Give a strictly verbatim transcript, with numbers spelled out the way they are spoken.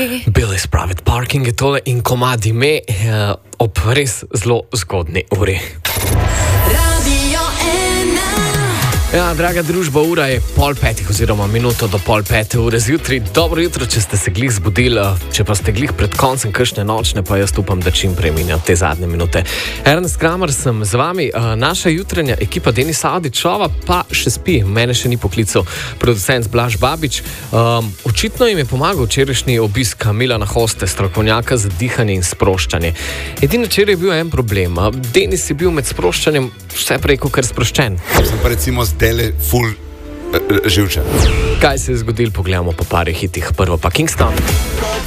Billy's Private Parking je tole in komad ime uh, ob res zelo zgodni uri. Ja, draga družba, ura je pol petih oziroma minuto do pol pete ure zjutraj. Dobro jutro, če ste se glih zbudili, če pa ste glih pred koncem kakšne nočne, pa jaz upam, da čim prej minjajo te zadnje minute. Ernest Kramer sem z vami, naša jutranja ekipa Denis Avdićova pa še spi, mene še ni poklical producent Blaž Babič. Um, očitno jim je pomagal včerajšnji obisk Milana Hoste, strokovnjaka za dihanje in sproščanje. Edino včeraj je bil en problem, Denis je bil med sproščanjem vse prej kakor sproščen. Sem pa recimo zdajle ful uh, živčen. Kaj se je zgodilo, pogledamo po parih hitih. Prvo pa Kingston.